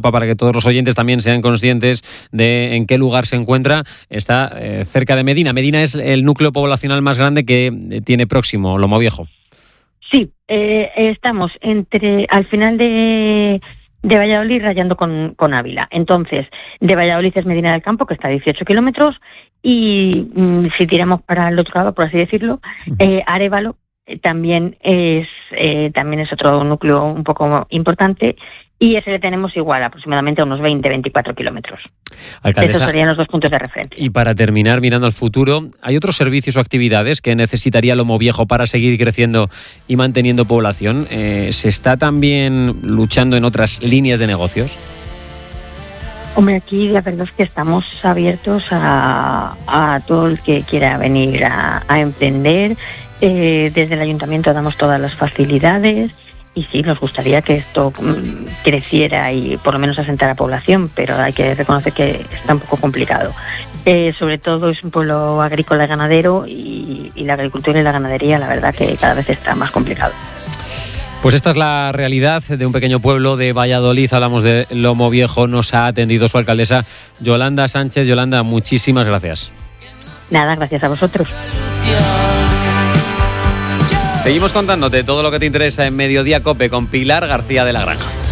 para que todos los oyentes también sean conscientes de en qué lugar se encuentra. Está cerca de Medina. Medina es el núcleo poblacional más grande que tiene próximo Lomoviejo. Sí, estamos al final de Valladolid, rayando con Ávila. Entonces, de Valladolid es Medina del Campo, que está a 18 kilómetros, y si tiramos para el otro lado, por así decirlo, Arévalo también es otro núcleo un poco importante, y ese le tenemos igual, aproximadamente a unos 20-24 kilómetros. Alcaldesa, esos serían los 2 puntos de referencia. Y para terminar, mirando al futuro, ¿hay otros servicios o actividades que necesitaría Lomoviejo para seguir creciendo y manteniendo población? ¿Se está también luchando en otras líneas de negocios? Hombre, aquí la verdad es que estamos abiertos a todo el que quiera venir a emprender. Desde el ayuntamiento damos todas las facilidades. Y sí, nos gustaría que esto creciera y por lo menos asentara población, pero hay que reconocer que está un poco complicado. Sobre todo es un pueblo agrícola y ganadero, y la agricultura y la ganadería, la verdad que cada vez está más complicado. Pues esta es la realidad de un pequeño pueblo de Valladolid. Hablamos de Lomoviejo. Nos ha atendido su alcaldesa, Yolanda Sánchez. Yolanda, muchísimas gracias. Nada, gracias a vosotros. Seguimos contándote todo lo que te interesa en Mediodía COPE con Pilar García de la Granja.